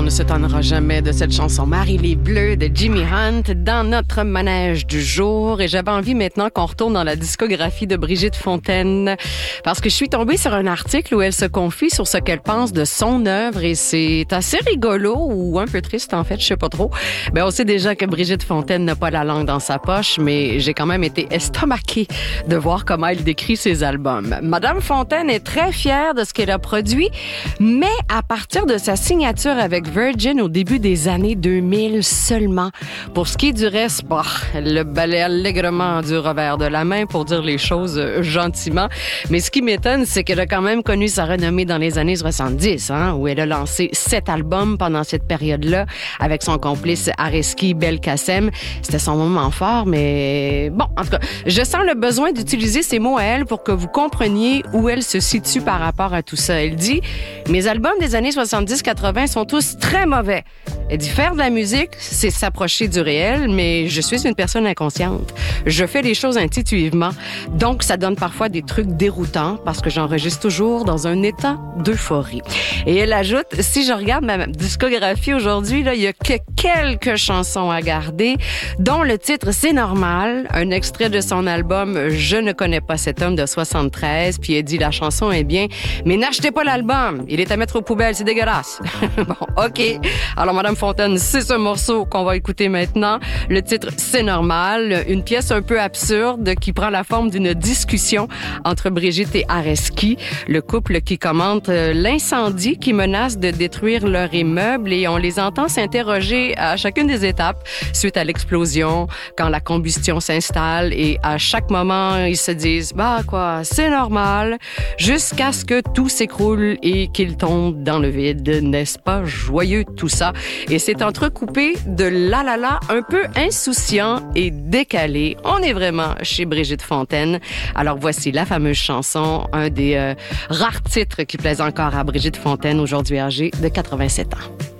ne se tannera jamais de cette chanson Marie les Bleus de Jimmy Hunt dans notre manège du jour. Et j'avais envie maintenant qu'on retourne dans la discographie de Brigitte Fontaine parce que je suis tombée sur un article où elle se confie sur ce qu'elle pense de son œuvre et c'est assez rigolo ou un peu triste en fait, je sais pas trop. On sait déjà que Brigitte Fontaine n'a pas la langue dans sa poche, mais j'ai quand même été estomaquée de voir comment elle décrit ses albums. Madame Fontaine est très fière de ce qu'elle a produit, mais à partir de sa signature avec Virgin au début des années 2000 seulement. Pour ce qui est du reste, elle le balaie allègrement du revers de la main pour dire les choses gentiment. Mais ce qui m'étonne, c'est qu'elle a quand même connu sa renommée dans les années 70, où elle a lancé 7 albums pendant cette période-là avec son complice Areski Belkacem. C'était son moment fort, mais bon, en tout cas, je sens le besoin d'utiliser ces mots à elle pour que vous compreniez où elle se situe par rapport à tout ça. Elle dit « Mes albums des années 70-80 sont tous très mauvais. » Elle dit « Faire de la musique, c'est s'approcher du réel, mais je suis une personne inconsciente. Je fais les choses intuitivement, donc ça donne parfois des trucs déroutants parce que j'enregistre toujours dans un état d'euphorie. » Et elle ajoute « Si je regarde ma discographie aujourd'hui, là, il y a que quelques chansons à garder, dont le titre C'est normal, un extrait de son album Je ne connais pas cet homme de 73, puis elle dit la chanson est bien, mais n'achetez pas l'album, il est à mettre aux poubelles, c'est dégueulasse. » Bon, OK. Alors, Madame Fontaine, c'est ce morceau qu'on va écouter maintenant. Le titre C'est normal, une pièce un peu absurde qui prend la forme d'une discussion entre Brigitte et Areski, le couple qui commente l'incendie qui menace de détruire leur immeuble et on les entend s'interroger à chacune des étapes suite à l'explosion, quand la combustion s'installe et à chaque moment, ils se disent c'est normal, jusqu'à ce que tout s'écroule et qu'ils tombent dans le vide. N'est-ce pas joyeux tout ça? Et c'est entrecoupé de la un peu insouciant et décalé. On est vraiment chez Brigitte Fontaine. Alors voici la fameuse chanson, un des rares titres qui plaisent encore à Brigitte Fontaine, aujourd'hui âgée de 87 ans.